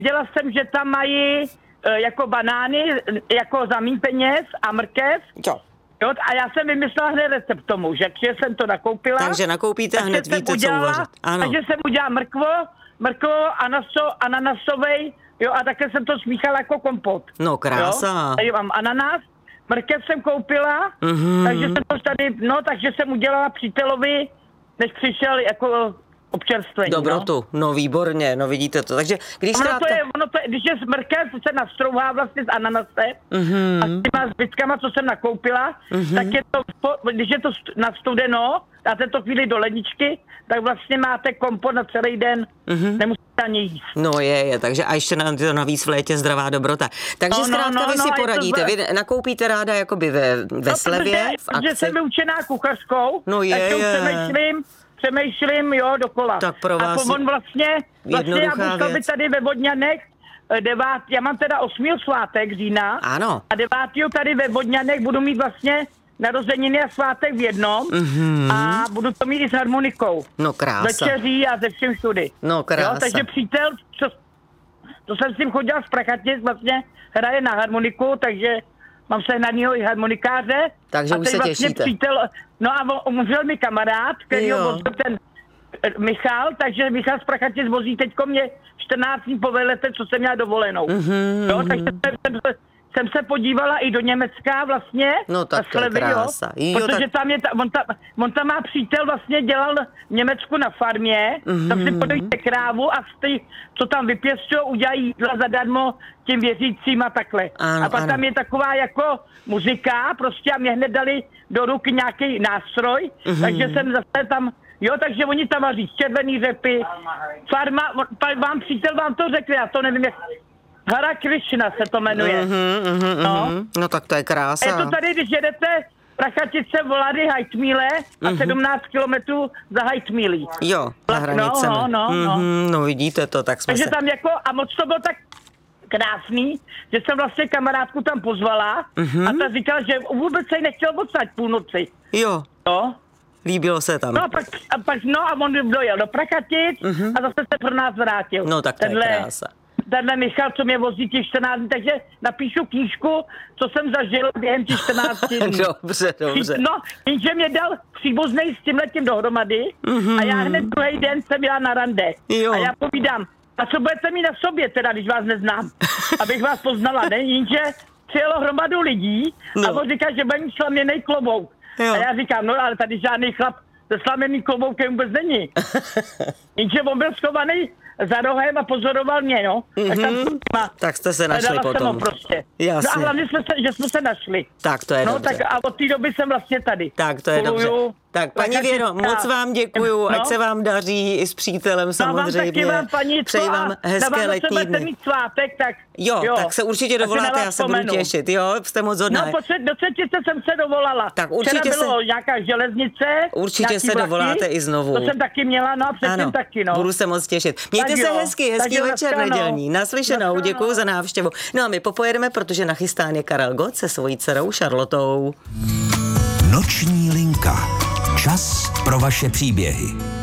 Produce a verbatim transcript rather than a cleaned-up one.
Viděla jsem, že tam mají e, jako banány, jako za míň peněz a mrkev. Jo. Jo, a já jsem vymyslela hned recept tomu, že jsem to nakoupila. Takže nakoupíte a hned víte, udělala, co uvařit. Ano. Takže jsem udělala mrkvo, mrkvo, anaso, ananasovej, jo, a také jsem to smíchala jako kompot. No krása. Tady mám ananas, mrkev jsem koupila, mm-hmm. takže jsem to tady, no, takže jsem udělala přítelovi, než přišel jako občerstvení. Dobrotu, no. no výborně, no vidíte to. Takže když ono zkrátka... to je, ono to je, když je mrkev, se nastrouhá vlastně z ananase mm-hmm. a s těma zbytkama, co jsem nakoupila, mm-hmm. tak je to, když je to nastudeno, dáte to chvíli do ledničky, tak vlastně máte kompot na celý den, mm-hmm. nemusíte ani jíst. No je, je, takže a ještě na, to navíc v létě zdravá dobrota. Takže no, zkrátka no, no, vy si no, poradíte, to... vy nakoupíte ráda jakoby ve, ve no, slevě, protože, v akci. protože jsem vyučená kuchařkou, no je, tak je. přemýšlím, přemýšlím, jo, dokola. Tak pro vás a on vlastně, vlastně já musel být tady ve Vodňanech, devát, já mám teda osmý svátek října. Ano. A devátého tady ve Vodňanech budu mít vlastně narozeniny a svátek v jednom mm-hmm. a budu to mít i s harmonikou. No krása. Večeří a ze všem všudy. No krása. Jo, takže přítel, co, to jsem s tím chodila z Prachatic, vlastně hraje na harmoniku, takže mám sehnanýho i harmonikáře. Takže a už se vlastně těšíte. Přítel, no a umřel mi kamarád, který ho vozil ten Michal, takže Michal z Prachatic vozí teďko mě čtrnáct dní po velete, co jsem měla dovolenou. Mm-hmm. Jo, takže jsem, jsem, jsem se podívala i do Německa vlastně. No tak to je krása. Jo, protože tak... tam je, ta, on, tam, on tam má přítel, vlastně dělal v Německu na farmě, mm-hmm. tam si podajíte krávu a ty, co tam vypěstují, udělají jídla zadarmo těm věřícím a takhle. Ano, a pak ano. tam je taková jako muzika, prostě a mě hned dali do ruky nějaký nástroj, mm-hmm. takže jsem zase tam. Jo, takže oni tam vaří červený řepy, farma, vám přítel vám to řekl, já to nevím, jak Hara Krishna se to jmenuje. Mm-hmm, mm-hmm, no. no tak to je krása. Je to tady, když jedete Prachatice, Volady, Hajtmíle a mm-hmm. sedmnáct kilometrů za Hajtmílí. Jo, za hranicemi. No, no, no, mm-hmm, no vidíte to, tak jsme Takže se... tam jako, a moc to bylo tak krásný, že jsem vlastně kamarádku tam pozvala mm-hmm. a ta říkala, že vůbec se jí nechtěl odsaď půlnoci. Jo. No. Líbilo se tam. No a pak, a pak no a on dojel do Prachatic mm-hmm. a zase se pro nás vrátil. No tak to tenhle, je krása. Tenhle Michal, co mě vozí těch čtrnáct dní, takže napíšu knížku, co jsem zažil během těch čtrnácti dní. Dobře, dobře. No, jenže mě dal příbuznej s tímhletím dohromady mm-hmm. a já hned druhý den jsem jela na rande. Jo. A já povídám, a co budete mít na sobě teda, když vás neznám, abych vás poznala, ne? Jenže přijelo hromadu lidí no. a on říká, že bude mít slaměnej klobouk. Jo. A já říkám, no ale tady žádný chlap se slaměným kloboukem vůbec není. Jenže on byl schovaný za rohem a pozoroval mě, no. Mm-hmm. Tak, tam, ma, tak jste se našli potom. Prostě. Jasně. No a hlavně jsme se, že jsme se našli. Tak to je no, dobře. Tak a od té doby jsem vlastně tady. Tak to je Spoluju, dobře. Tak paní Věro, moc vám děkuju, no. ať se vám daří i s přítelem samozřejmě. No vám taky vám, přeji vám hezké letní dny. Mít svátek, tak jo, jo, tak se určitě dovoláte, já se budu těšit, jo, jste moc hodná. No, do třetice jsem se dovolala. Tak určitě Včera bylo se... nějaká železnice. Určitě se vlaky, dovoláte i znovu. To jsem taky měla, no a předtím ano, taky, no. budu se moc těšit. Mějte tak se jo, hezky, hezký večer nedělní. Naslyšenou, děkuju za návštěvu. No a my popojedeme, protože nachystán je Karel Gott se svojí dcerou Charlotou. Noční linka. Čas pro vaše příběhy.